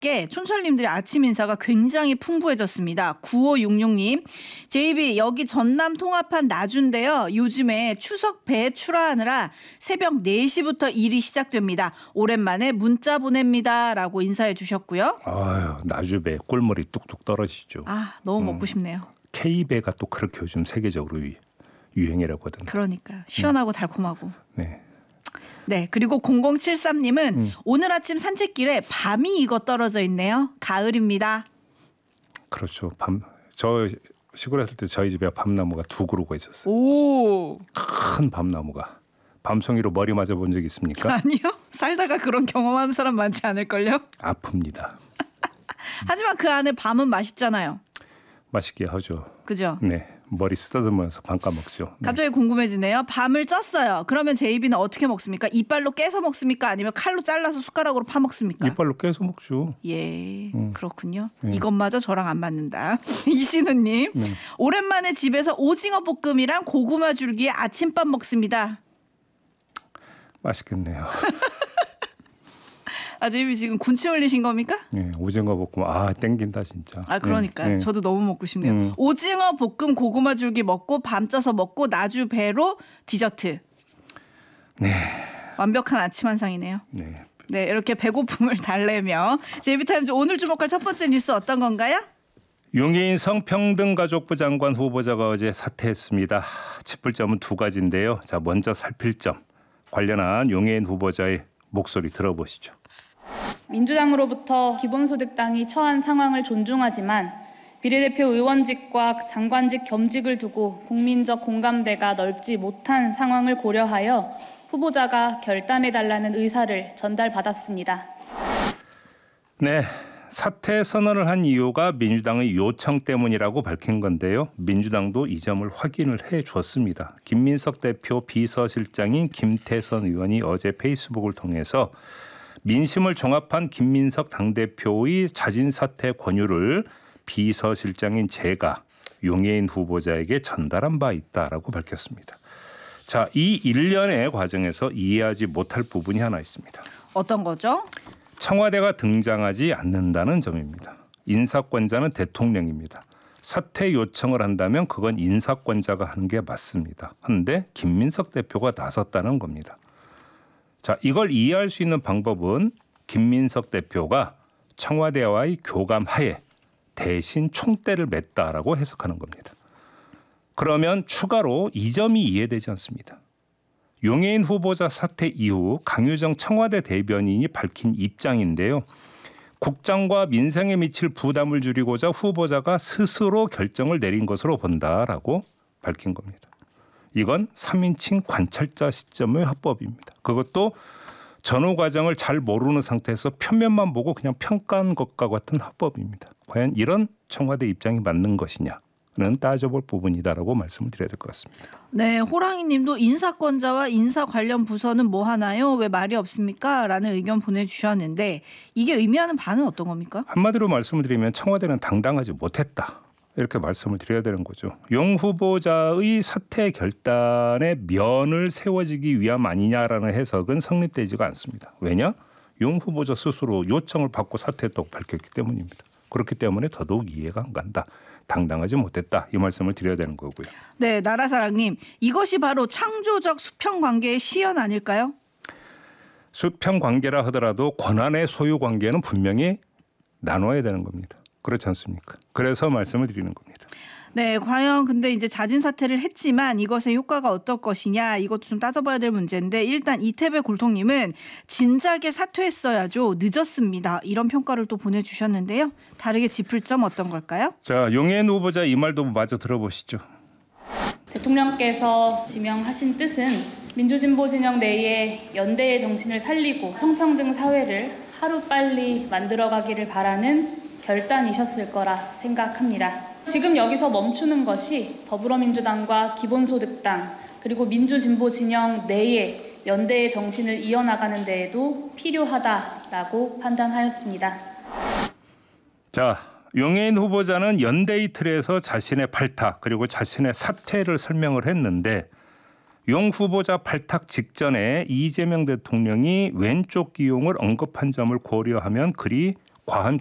덕에 촌철님들의 아침 인사가 굉장히 풍부해졌습니다. 9566님, JB 여기 전남 통합한 나주인데요. 요즘에 추석 배 출하하느라 새벽 4시부터 일이 시작됩니다. 오랜만에 문자 보냅니다. 라고 인사해 주셨고요. 아유, 나주배 꿀물이 뚝뚝 떨어지죠. 아, 너무 먹고 싶네요. K배가 또 그렇게 요즘 세계적으로 유행이라고 하던데. 그러니까 시원하고 달콤하고. 네. 네, 그리고 0073님은 오늘 아침 산책길에 밤이 익어 떨어져 있네요. 가을입니다. 그렇죠. 저 시골에 살 때 저희 집에 밤나무가 2그루가 있었어요. 오, 큰 밤나무가. 밤송이로 머리 맞아 본 적 있습니까? 아니요. 살다가 그런 경험하는 사람 많지 않을걸요? 아픕니다. 하지만 그 안에 밤은 맛있잖아요. 맛있게 하죠. 그죠? 네. 머리 쓰다듬으면서 반 까먹죠. 네. 갑자기 궁금해지네요. 밤을 쪘어요. 그러면 제이비는 어떻게 먹습니까? 이빨로 깨서 먹습니까? 아니면 칼로 잘라서 숟가락으로 파먹습니까? 이빨로 깨서 먹죠. 예, 그렇군요. 네. 이것마저 저랑 안 맞는다. 이신우님, 오랜만에 집에서 오징어 볶음이랑 고구마 줄기에 아침밥 먹습니다. 맛있겠네요. 아, 제이비 지금 군침 흘리신 겁니까? 네, 오징어 볶음 땡긴다 진짜. 아, 그러니까 네. 저도 너무 먹고 싶네요. 오징어 볶음 고구마 줄기 먹고 밤 쪄서 먹고 나주 배로 디저트. 네. 완벽한 아침 한상이네요. 네. 네, 이렇게 배고픔을 달래며 제이비타임즈 오늘 주목할 첫 번째 뉴스 어떤 건가요? 용해인 성평등가족부 장관 후보자가 어제 사퇴했습니다. 짚을 점은 2가지인데요. 자, 먼저 살필 점. 관련한 용해인 후보자의 목소리 들어보시죠. 민주당으로부터 기본소득당이 처한 상황을 존중하지만 비례대표 의원직과 장관직 겸직을 두고 국민적 공감대가 넓지 못한 상황을 고려하여 후보자가 결단해달라는 의사를 전달받았습니다. 네, 사퇴 선언을 한 이유가 민주당의 요청 때문이라고 밝힌 건데요. 민주당도 이 점을 확인을 해줬습니다. 김민석 대표 비서실장인 김태선 의원이 어제 페이스북을 통해서 민심을 종합한 김민석 당대표의 자진 사퇴 권유를 비서실장인 제가 용해인 후보자에게 전달한 바 있다라고 밝혔습니다. 자, 이 일련의 과정에서 이해하지 못할 부분이 하나 있습니다. 어떤 거죠? 청와대가 등장하지 않는다는 점입니다. 인사권자는 대통령입니다. 사퇴 요청을 한다면 그건 인사권자가 하는 게 맞습니다. 그런데 김민석 대표가 나섰다는 겁니다. 자, 이걸 이해할 수 있는 방법은 김민석 대표가 청와대와의 교감 하에 대신 총대를 맸다라고 해석하는 겁니다. 그러면 추가로 이 점이 이해되지 않습니다. 용해인 후보자 사퇴 이후 강효정 청와대 대변인이 밝힌 입장인데요. 국정과 민생에 미칠 부담을 줄이고자 후보자가 스스로 결정을 내린 것으로 본다라고 밝힌 겁니다. 이건 3인칭 관찰자 시점의 화법입니다. 그것도 전후 과정을 잘 모르는 상태에서 표면만 보고 그냥 평가한 것과 같은 화법입니다. 과연 이런 청와대 입장이 맞는 것이냐는 따져볼 부분이다라고 말씀을 드려야 될 것 같습니다. 네, 호랑이 님도 인사권자와 인사 관련 부서는 뭐 하나요? 왜 말이 없습니까? 라는 의견 보내주셨는데 이게 의미하는 바는 어떤 겁니까? 한마디로 말씀을 드리면 청와대는 당당하지 못했다. 이렇게 말씀을 드려야 되는 거죠. 용 후보자의 사퇴 결단에 면을 세워지기 위함 아니냐라는 해석은 성립되지가 않습니다. 왜냐? 용 후보자 스스로 요청을 받고 사퇴했다고 밝혔기 때문입니다. 그렇기 때문에 더더욱 이해가 안 간다. 당당하지 못했다. 이 말씀을 드려야 되는 거고요. 네, 나라사랑님. 이것이 바로 창조적 수평 관계의 시연 아닐까요? 수평 관계라 하더라도 권한의 소유 관계는 분명히 나눠야 되는 겁니다. 그렇지 않습니까? 그래서 말씀을 드리는 겁니다. 네, 과연 근데 이제 자진 사퇴를 했지만 이것의 효과가 어떨 것이냐 이것도 좀 따져봐야 될 문제인데 일단 이태배 골통님은 진작에 사퇴했어야죠. 늦었습니다. 이런 평가를 또 보내주셨는데요. 다르게 짚을 점 어떤 걸까요? 자, 용해인 후보자 이 말도 마저 들어보시죠. 대통령께서 지명하신 뜻은 민주진보 진영 내에 연대의 정신을 살리고 성평등 사회를 하루빨리 만들어가기를 바라는 결단이셨을 거라 생각합니다. 지금 여기서 멈추는 것이 더불어민주당과 기본소득당 그리고 민주진보 진영 내의 연대의 정신을 이어나가는 데에도 필요하다라고 판단하였습니다. 자, 용해인 후보자는 연대의 틀에서 자신의 발탁 그리고 자신의 사퇴를 설명을 했는데 용 후보자 발탁 직전에 이재명 대통령이 왼쪽 기용을 언급한 점을 고려하면 그리 과한